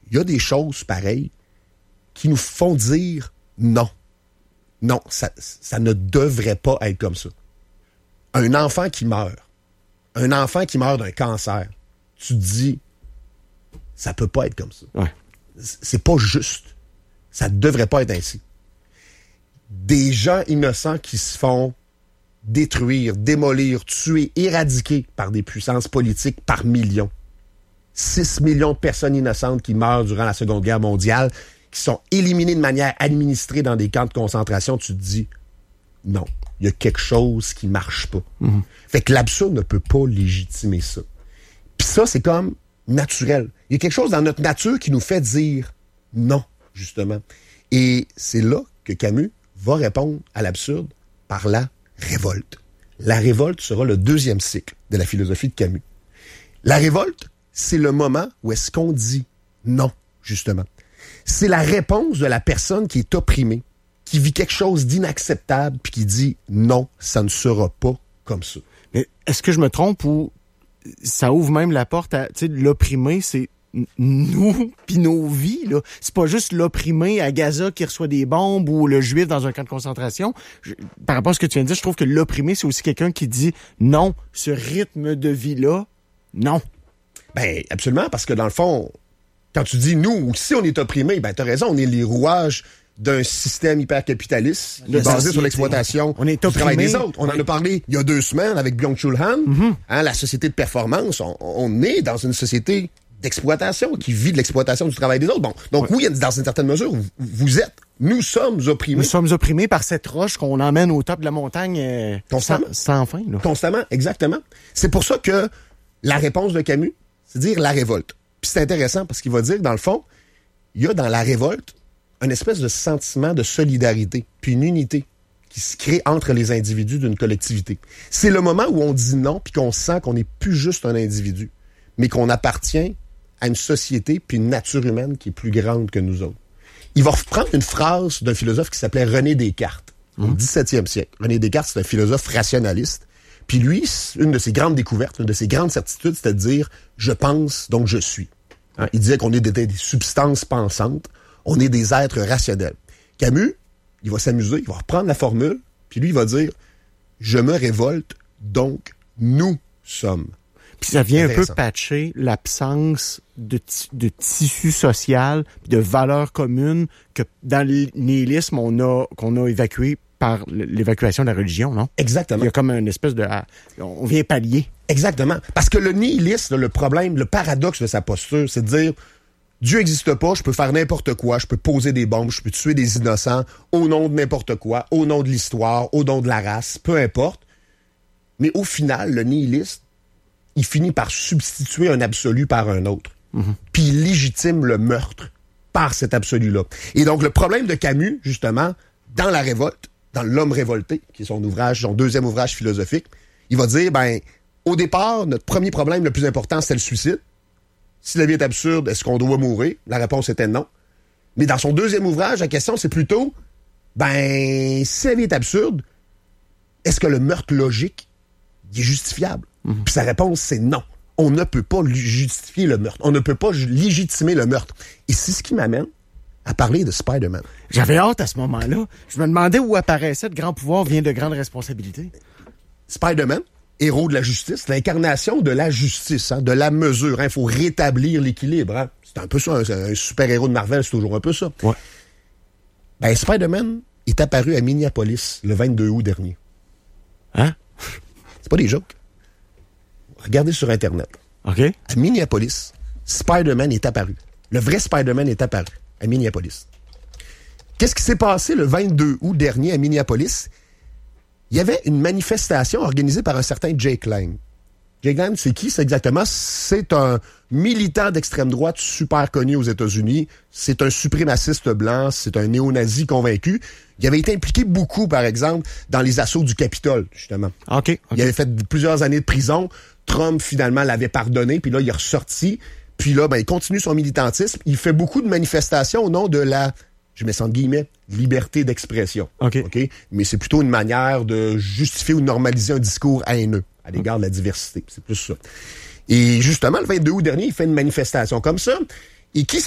il y a des choses pareilles qui nous font dire non. Non, ça ne devrait pas être comme ça. Un enfant qui meurt d'un cancer, tu te dis, ça peut pas être comme ça. Ouais. C'est pas juste. Ça devrait pas être ainsi. Des gens innocents qui se font détruire, démolir, tuer, éradiquer par des puissances politiques par millions. 6 millions de personnes innocentes qui meurent durant la Seconde Guerre mondiale, qui sont éliminées de manière administrée dans des camps de concentration, tu te dis, non, il y a quelque chose qui marche pas. Mm-hmm. Fait que l'absurde ne peut pas légitimer ça. Puis ça, c'est comme naturel. Il y a quelque chose dans notre nature qui nous fait dire non, justement. Et c'est là que Camus va répondre à l'absurde par la révolte. La révolte sera le deuxième cycle de la philosophie de Camus. La révolte, c'est le moment où est-ce qu'on dit non, justement. C'est la réponse de la personne qui est opprimée, qui vit quelque chose d'inacceptable, puis qui dit non, ça ne sera pas comme ça. Mais est-ce que je me trompe ou ça ouvre même la porte à, tu sais, l'opprimé, c'est nous puis nos vies, là. C'est pas juste l'opprimé à Gaza qui reçoit des bombes ou le juif dans un camp de concentration. Par rapport à ce que tu viens de dire, je trouve que l'opprimé, c'est aussi quelqu'un qui dit non, ce rythme de vie-là, non. Ben, absolument, parce que dans le fond, quand tu dis nous, ou si on est opprimé, ben, t'as raison, on est les rouages d'un système hyper-capitaliste basé sur l'exploitation du travail des autres. On en a parlé il y a 2 semaines avec Byung-Chul Han, la société de performance. On est dans une société d'exploitation qui vit de l'exploitation du travail des autres. Bon, donc oui, dans une certaine mesure, nous sommes opprimés. Nous sommes opprimés par cette roche qu'on emmène au top de la montagne sans fin. Là. Constamment, exactement. C'est pour ça que la réponse de Camus, c'est dire la révolte. Puis c'est intéressant parce qu'il va dire, dans le fond, il y a dans la révolte une espèce de sentiment de solidarité, puis une unité qui se crée entre les individus d'une collectivité. C'est le moment où on dit non, puis qu'on sent qu'on n'est plus juste un individu, mais qu'on appartient à une société, puis une nature humaine qui est plus grande que nous autres. Il va reprendre une phrase d'un philosophe qui s'appelait René Descartes, au 17e siècle. René Descartes, c'est un philosophe rationaliste. Puis lui, une de ses grandes découvertes, une de ses grandes certitudes, c'était de dire « je pense, donc je suis ». Il disait qu'on est des substances pensantes, on est des êtres rationnels. Camus, il va s'amuser, il va reprendre la formule, puis lui, il va dire « je me révolte, donc nous sommes ». Puis ça vient un peu patcher l'absence de tissu social, de valeurs communes que dans le nihilisme, qu'on a évacué par l'évacuation de la religion, non? Exactement. Il y a comme une espèce de... on vient pallier. Exactement. Parce que le nihilisme, le problème, le paradoxe de sa posture, c'est de dire Dieu n'existe pas, je peux faire n'importe quoi, je peux poser des bombes, je peux tuer des innocents au nom de n'importe quoi, au nom de l'histoire, au nom de la race, peu importe. Mais au final, le nihiliste, il finit par substituer un absolu par un autre. Puis il légitime le meurtre par cet absolu-là. Et donc, le problème de Camus, justement, dans La Révolte, dans L'Homme révolté, qui est son deuxième ouvrage philosophique, il va dire, au départ, notre premier problème le plus important, c'est le suicide. Si la vie est absurde, est-ce qu'on doit mourir? La réponse était non. Mais dans son deuxième ouvrage, la question, c'est plutôt, si la vie est absurde, est-ce que le meurtre logique est justifiable? Puis sa réponse, c'est non. On ne peut pas justifier le meurtre. On ne peut pas légitimer le meurtre. Et c'est ce qui m'amène à parler de Spider-Man. J'avais hâte à ce moment-là. Je me demandais où apparaissait « grand pouvoir vient de grandes responsabilités ». Spider-Man, héros de la justice, l'incarnation de la justice, de la mesure. Il faut rétablir l'équilibre. C'est un peu ça. Un super-héros de Marvel, c'est toujours un peu ça. Ouais. Spider-Man est apparu à Minneapolis le 22 août dernier. Hein? C'est pas des jokes. Regardez sur Internet. OK. À Minneapolis, Spider-Man est apparu. Le vrai Spider-Man est apparu à Minneapolis. Qu'est-ce qui s'est passé le 22 août dernier à Minneapolis? Il y avait une manifestation organisée par un certain Jake Lang. Jake Lang, c'est qui? C'est exactement, c'est un militant d'extrême droite super connu aux États-Unis. C'est un suprémaciste blanc, c'est un néo-nazi convaincu. Il avait été impliqué beaucoup, par exemple, dans les assauts du Capitole, justement. OK. Il avait fait plusieurs années de prison. Trump, finalement, l'avait pardonné, puis là, il est ressorti. Puis là, il continue son militantisme. Il fait beaucoup de manifestations au nom de la, je mets ça entre guillemets, liberté d'expression. OK. Mais c'est plutôt une manière de justifier ou de normaliser un discours haineux à l'égard de la diversité. C'est plus ça. Et justement, le 22 août dernier, il fait une manifestation comme ça. Et qui